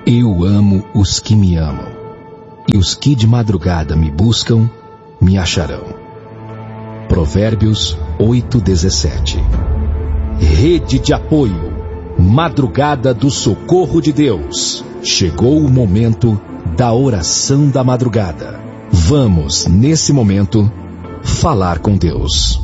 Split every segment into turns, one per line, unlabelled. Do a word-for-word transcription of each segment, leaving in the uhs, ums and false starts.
Eu amo os que me amam, e os que de madrugada me buscam, me acharão. Provérbios oito, dezessete. Rede de apoio, madrugada do socorro de Deus. Chegou o momento da oração da madrugada. Vamos, nesse momento, falar com Deus.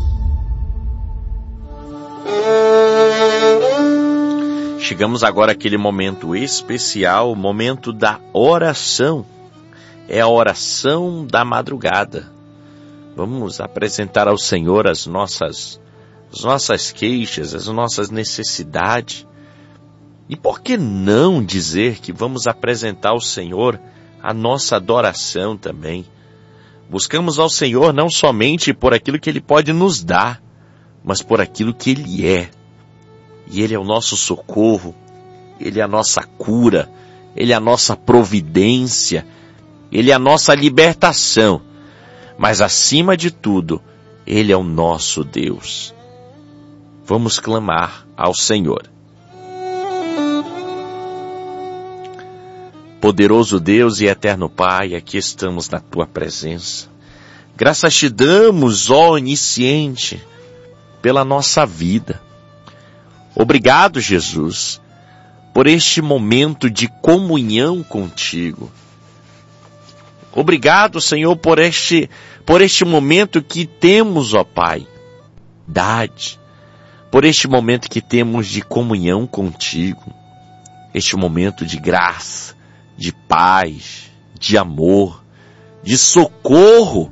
Chegamos agora àquele momento especial, o momento da oração. É a oração da madrugada. Vamos apresentar ao Senhor as nossas, as nossas queixas, as nossas necessidades. E por que não dizer que vamos apresentar ao Senhor a nossa adoração também? Buscamos ao Senhor não somente por aquilo que Ele pode nos dar, mas por aquilo que Ele é. E Ele é o nosso socorro, Ele é a nossa cura, Ele é a nossa providência, Ele é a nossa libertação. Mas acima de tudo, Ele é o nosso Deus. Vamos clamar ao Senhor. Poderoso Deus e eterno Pai, aqui estamos na Tua presença. Graças te damos, ó Onisciente, pela nossa vida. Obrigado, Jesus, por este momento de comunhão contigo. Obrigado, Senhor, por este, por este momento que temos, ó Pai, dade, por este momento que temos de comunhão contigo, este momento de graça, de paz, de amor, de socorro.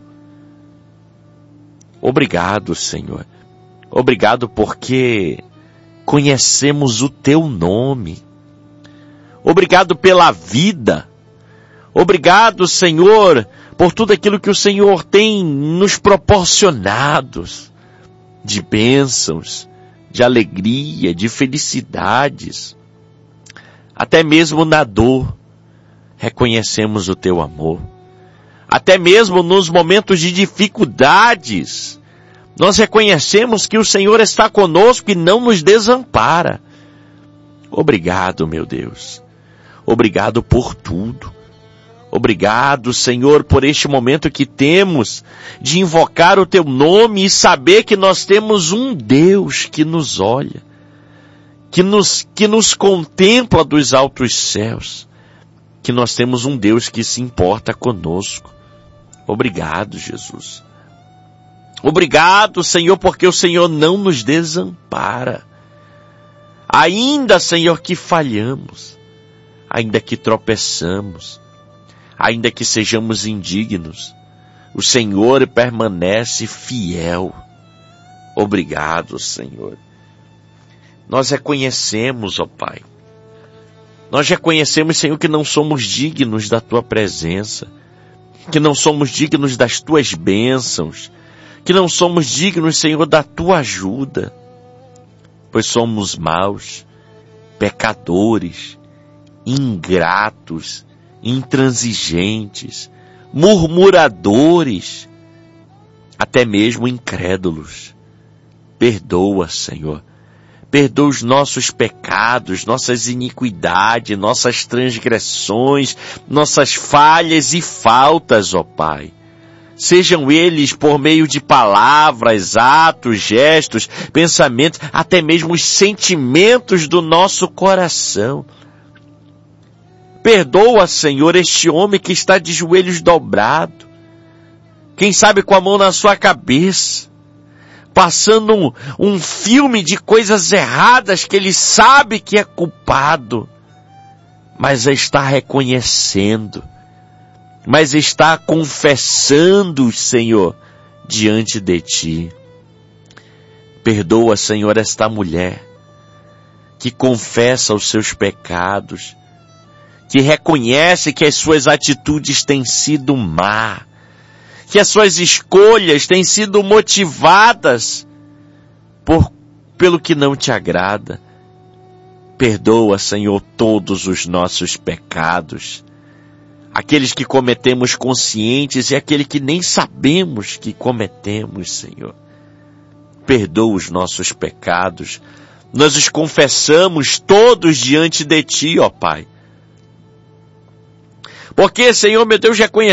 Obrigado, Senhor. Obrigado porque conhecemos o Teu nome. Obrigado pela vida. Obrigado, Senhor, por tudo aquilo que o Senhor tem nos proporcionado, de bênçãos, de alegria, de felicidades. Até mesmo na dor, reconhecemos o Teu amor. Até mesmo nos momentos de dificuldades, nós reconhecemos que o Senhor está conosco e não nos desampara. Obrigado, meu Deus. Obrigado por tudo. Obrigado, Senhor, por este momento que temos de invocar o Teu nome e saber que nós temos um Deus que nos olha, que nos, que nos contempla dos altos céus, que nós temos um Deus que se importa conosco. Obrigado, Jesus. Obrigado, Senhor, porque o Senhor não nos desampara. Ainda, Senhor, que falhamos, ainda que tropeçamos, ainda que sejamos indignos, o Senhor permanece fiel. Obrigado, Senhor. Nós reconhecemos, ó Pai, nós reconhecemos, Senhor, que não somos dignos da Tua presença, que não somos dignos das Tuas bênçãos, que não somos dignos, Senhor, da Tua ajuda, pois somos maus, pecadores, ingratos, intransigentes, murmuradores, até mesmo incrédulos. Perdoa, Senhor. Perdoa os nossos pecados, nossas iniquidades, nossas transgressões, nossas falhas e faltas, ó Pai. Sejam eles por meio de palavras, atos, gestos, pensamentos, até mesmo os sentimentos do nosso coração. Perdoa, Senhor, este homem que está de joelhos dobrado, quem sabe com a mão na sua cabeça, passando um, um filme de coisas erradas que ele sabe que é culpado, mas está reconhecendo, mas está confessando, Senhor, diante de Ti. Perdoa, Senhor, esta mulher que confessa os seus pecados, que reconhece que as suas atitudes têm sido má, que as suas escolhas têm sido motivadas por, pelo que não Te agrada. Perdoa, Senhor, todos os nossos pecados, aqueles que cometemos conscientes e aqueles que nem sabemos que cometemos, Senhor. Perdoa os nossos pecados. Nós os confessamos todos diante de Ti, ó Pai. Porque, Senhor meu Deus, já conhecemos